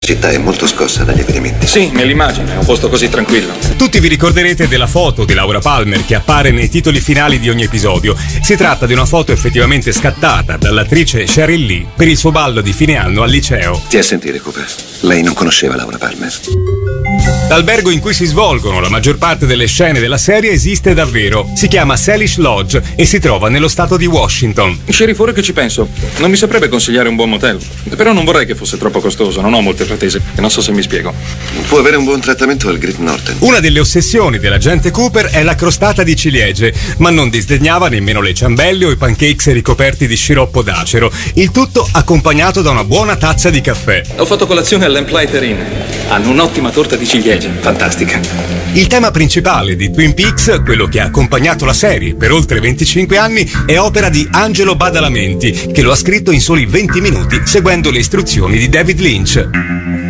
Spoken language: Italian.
La città è molto scossa dagli avvenimenti. Sì, me l'immagino, è un posto così tranquillo. Tutti vi ricorderete della foto di Laura Palmer che appare nei titoli finali di ogni episodio. Si tratta di una foto effettivamente scattata dall'attrice Sheryl Lee per il suo ballo di fine anno al liceo. Stia a sentire, Cooper. Lei non conosceva Laura Palmer. L'albergo in cui si svolgono la maggior parte delle scene della serie esiste davvero. Si chiama Salish Lodge e si trova nello stato di Washington. Sheriff, ora che ci penso, non mi saprebbe consigliare un buon motel. Però non vorrei che fosse troppo costoso, non ho molte pretese. E non so se mi spiego. Può avere un buon trattamento al Great Northern. Una delle ossessioni dell'agente Cooper è la crostata di ciliegie, ma non disdegnava nemmeno le ciambelle o i pancakes ricoperti di sciroppo d'acero. Il tutto accompagnato da una buona tazza di caffè. Ho fatto colazione all'Lamplighter Inn. Hanno un'ottima torta di ciliegie, fantastica. Il tema principale di Twin Peaks, quello che ha accompagnato la serie per oltre 25 anni, è opera di Angelo Badalamenti, che lo ha scritto in soli 20 minuti seguendo le istruzioni di David Lynch.